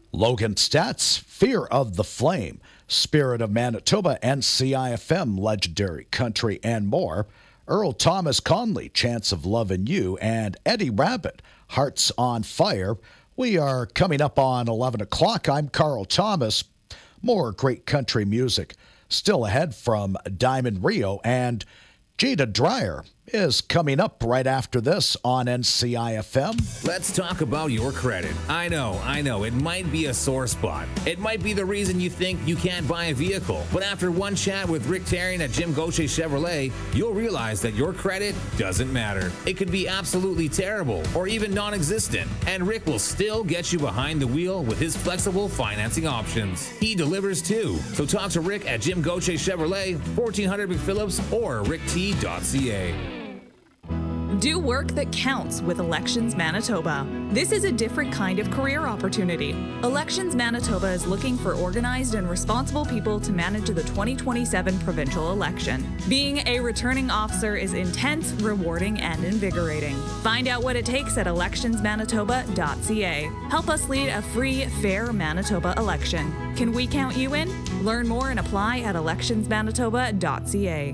Logan Stats, Fear of the Flame, Spirit of Manitoba, NCIFM, Legendary Country, and more. Earl Thomas Conley, Chance of Lovin' You, and Eddie Rabbit, Hearts on Fire. We are coming up on 11 o'clock. I'm Carl Thomas. More great country music still ahead from Diamond Rio, and Jada Dreyer is coming up right after this on NCIFM. Let's talk about your credit. I know, it might be a sore spot. It might be the reason you think you can't buy a vehicle. But after one chat with Rick Tarian at Jim Gauthier Chevrolet, you'll realize that your credit doesn't matter. It could be absolutely terrible or even non-existent, and Rick will still get you behind the wheel with his flexible financing options. He delivers too. So talk to Rick at Jim Gauthier Chevrolet, 1400 McPhillips, or rickt.ca. Do work that counts with Elections Manitoba. This is a different kind of career opportunity. Elections Manitoba is looking for organized and responsible people to manage the 2027 provincial election. Being a returning officer is intense, rewarding, and invigorating. Find out what it takes at electionsmanitoba.ca. Help us lead a free, fair Manitoba election. Can we count you in? Learn more and apply at electionsmanitoba.ca.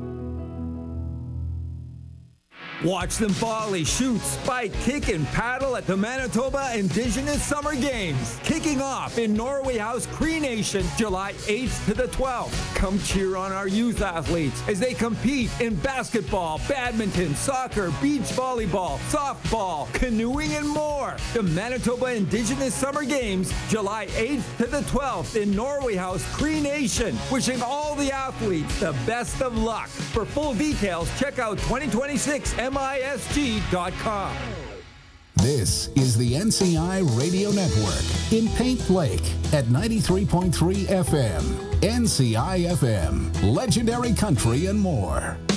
Watch them volley, shoot, spike, kick, and paddle at the Manitoba Indigenous Summer Games. Kicking off in Norway House Cree Nation, July 8th to the 12th. Come cheer on our youth athletes as they compete in basketball, badminton, soccer, beach volleyball, softball, canoeing, and more. The Manitoba Indigenous Summer Games, July 8th to the 12th in Norway House Cree Nation. Wishing all the athletes the best of luck. For full details, check out 2026misg.com. This is the NCI Radio Network in Paint Lake at 93.3 FM. NCI FM, Legendary Country and more.